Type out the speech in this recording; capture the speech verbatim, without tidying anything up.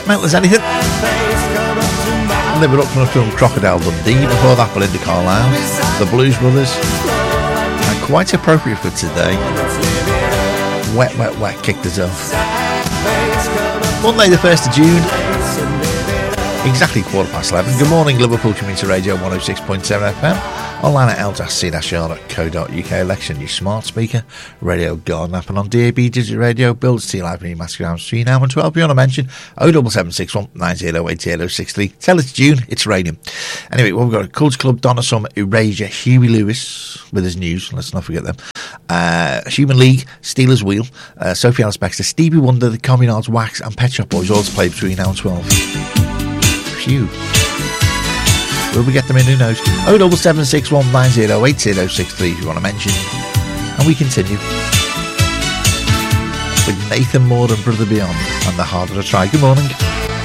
Mental as anything. And they were up from the film Crocodile Dundee. Before that, Belinda Carlisle, the Blues Brothers. And quite appropriate for today, Wet, Wet, Wet kicked us off. Monday the first of June, exactly quarter past eleven. Good morning, Liverpool Community Radio one oh six point seven F M. Online at l c r dot co dot u k. Election, your smart speaker, Radio Garden app, and on D A B Digital Radio, Builds T Live, and Masquerade three now and twelve. You want to mention oh seven seven six one nine oh eight oh six three. Tell it's June, it's raining. Anyway, well, we've got a Culture Club, Donna Summer, Erasure, Huey Lewis with his news. Let's not forget them. Uh, Human League, Steelers Wheel, uh, Sophie Alice Baxter, Stevie Wonder, The Communards, Wax, and Pet Shop Boys all to play between now and twelve. Phew. Will we get them in? Who knows? oh seven seven six one nine oh eight oh six three if you want to mention. And we continue with Nathan Moore and Brother Beyond and The Harder I Try. Good morning.